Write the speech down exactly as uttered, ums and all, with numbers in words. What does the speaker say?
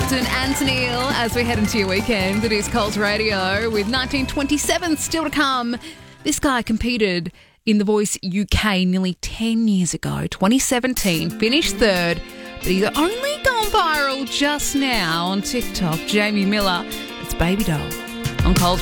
Clifton Antonil as we head into your weekend. It is Coles Radio with nineteen twenty-seven still to come. This guy competed in The Voice U K nearly ten years ago, twenty seventeen, finished third, but he's only gone viral just now on TikTok. Jamie Miller, it's Baby Doll on Coles